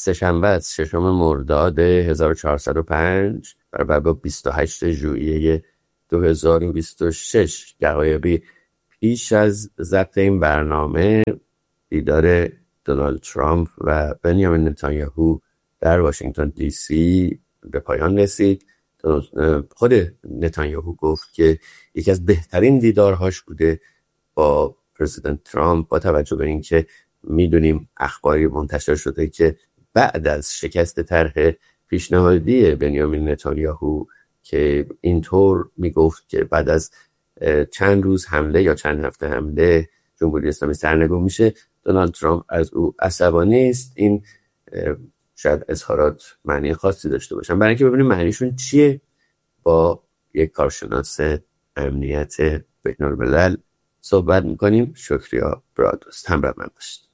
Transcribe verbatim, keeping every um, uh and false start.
سه‌شنبه است، ششم مرداد هزار و چهارصد و پنج برابر با بیست و هشتم ژوئیه دو هزار و بیست و شش. دقایقی پیش از ضبط این برنامه دیدار دونالد ترامپ و بنیامین نتانیاهو در واشنگتن دی سی به پایان رسید. خود نتانیاهو گفت که یکی از بهترین دیدارهاش بوده با پرزیدنت ترامپ، با توجه به اینکه میدونیم اخباری منتشر شده که بعد از شکست طرح پیشنهادی بنیامین نتانیاهو که اینطور میگفت که بعد از چند روز حمله یا چند هفته حمله جمهوری اسلامی سرنگون میشه، دونالد ترامپ از او عصبانی است. این شاید اظهارات معنی خاصی داشته باشن. برای اینکه ببینیم معنیشون چیه با یک کارشناس امنیت بین‌الملل صحبت میکنیم. شکریا برادوست، همراه من باشید.